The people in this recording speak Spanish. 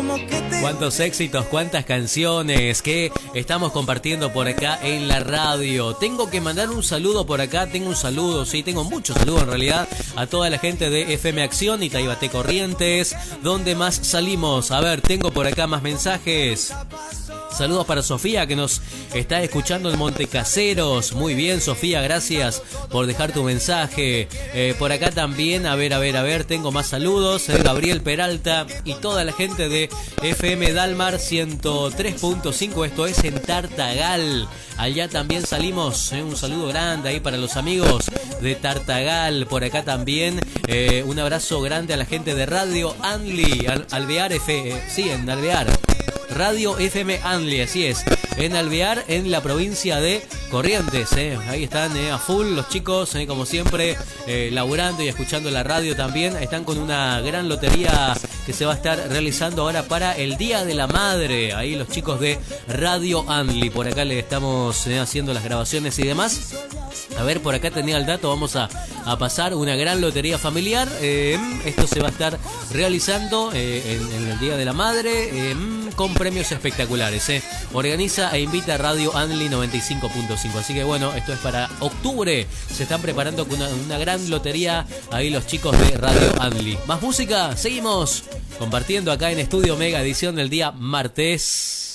Cuántos éxitos, cuántas canciones que estamos compartiendo por acá en la radio. Tengo que mandar un saludo por acá, tengo muchos saludos en realidad a toda la gente de FM Acción y Taibaté Corrientes. ¿Dónde más salimos? A ver, tengo por acá más mensajes. Saludos para Sofía que nos está escuchando en Montecaseros. Muy bien, Sofía, gracias por dejar tu mensaje. Por acá también, a ver, tengo más saludos. Gabriel Peralta y toda la gente de FM Dalmar 103.5. Esto es en Tartagal. Allá también salimos. Un saludo grande ahí para los amigos de Tartagal. Por acá también un abrazo grande a la gente de Radio Anli, Alvear en Alvear. Radio FM Anli, así es, en Alvear, en la provincia de Corrientes. Ahí están a full los chicos, como siempre, laburando y escuchando la radio también. Están con una gran lotería que se va a estar realizando ahora para el Día de la Madre. Ahí los chicos de Radio Anli, por acá le estamos haciendo las grabaciones y demás. A ver, por acá tenía el dato, vamos a pasar una gran lotería familiar. Esto se va a estar realizando en el Día de la Madre, con premios espectaculares. Organiza e invita Radio Anli 95.5. Así que bueno, esto es para octubre. Se están preparando con una gran lotería ahí los chicos de Radio Anli. Más música, seguimos compartiendo acá en Estudio Mega, edición del día martes.